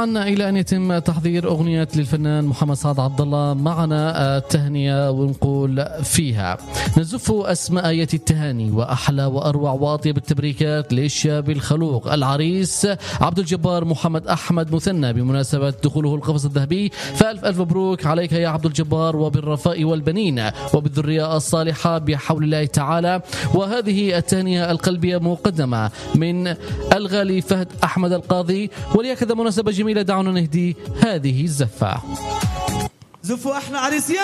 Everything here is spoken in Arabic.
تباعا إلى أن يتم تحضير أغنية للفنان محمد سعد عبد الله معنا التهنئة ونقول فيها: نزف أسماء آيات التهاني وأحلى وأروع وأطيب التبريكات للشاب الخلوق العريس عبد الجبار محمد أحمد مثنى بمناسبة دخوله القفص الذهبي، فألف ألف مبروك عليك يا عبد الجبار، وبالرفاء والبنين وبالذرية الصالحة بحول الله تعالى. وهذه التهنئة القلبية مقدمة من الغالي فهد أحمد القاضي، ولهكذا مناسبة جميلة دعونا نهدي هذه الزفة. زفوا احنا عريس.